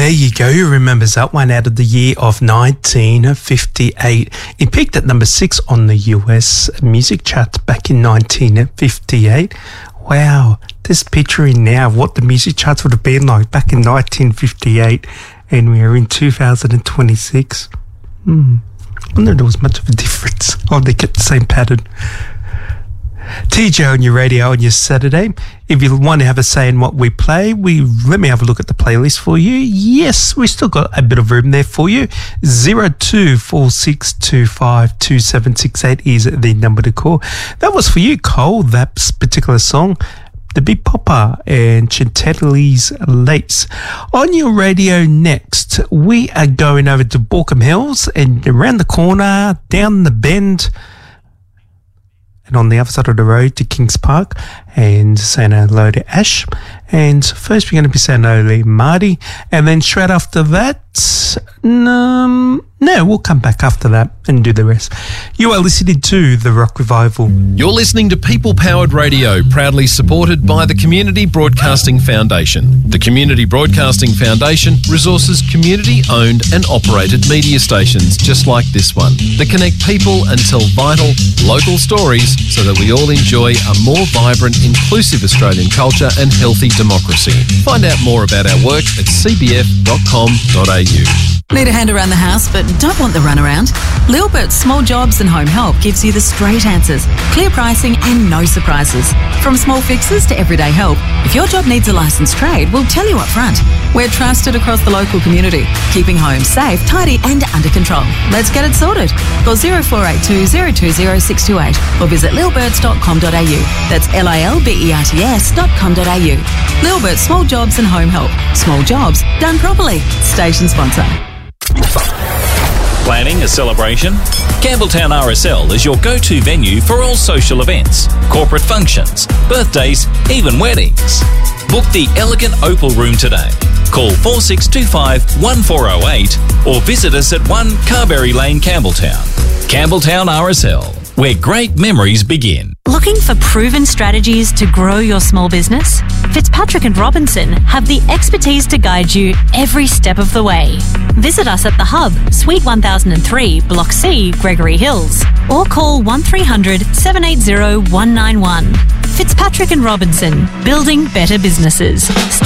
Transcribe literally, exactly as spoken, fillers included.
There you go. Who remembers that one out of the year of nineteen fifty-eight? It peaked at number six on the U S music chart back in nineteen fifty-eight. Wow. Just picturing now what the music charts would have been like back in nineteen fifty-eight, and we are in two thousand twenty-six. Hmm. I wonder if there was much of a difference. Oh, they kept the same pattern. T J on your radio on your Saturday. If you want to have a say in what we play, we let me have a look at the playlist for you. Yes, we still got a bit of room there for you. zero two four six two five two seven six eight is the number to call. That was for you, Cole, that particular song. The Big Poppa and Chantilly's Lace. On your radio next, we are going over to Baulkham Hills and around the corner, down the bend, and on the other side of the road to Kings Park, and saying hello to Ash. And first we're going to be saying hello to Marty, and then straight after that, um, no, we'll come back after that and do the rest. You are listening to The Rock Revival. You're listening to People Powered Radio, proudly supported by the Community Broadcasting Foundation. The Community Broadcasting Foundation resources community-owned and operated media stations just like this one that connect people and tell vital, local stories so that we all enjoy a more vibrant, inclusive Australian culture and healthy democracy. Find out more about our work at c b f dot com dot a u. Need a hand around the house but don't want the runaround? Lilbert's Small Jobs and Home Help gives you the straight answers, clear pricing and no surprises. From small fixes to everyday help, if your job needs a licensed trade, we'll tell you up front. We're trusted across the local community, keeping homes safe, tidy and under control. Let's get it sorted. Call zero four eight two zero two zero six two eight or visit lilberts dot com dot a u. That's L I L B E R T S dot com dot a u. Lilbert's Small Jobs and Home Help. Small jobs done properly. Station sponsor. Planning a celebration? Campbelltown R S L is your go-to venue for all social events, corporate functions, birthdays, even weddings. Book the elegant Opal Room today. Call four six two five one four zero eight or visit us at one Carberry Lane, Campbelltown. Campbelltown R S L, where great memories begin. Looking for proven strategies to grow your small business? Fitzpatrick and Robinson have the expertise to guide you every step of the way. Visit us at The Hub, Suite one thousand three, Block C, Gregory Hills, or call one three hundred seven eight zero one nine one. Fitzpatrick and Robinson, building better businesses. Stay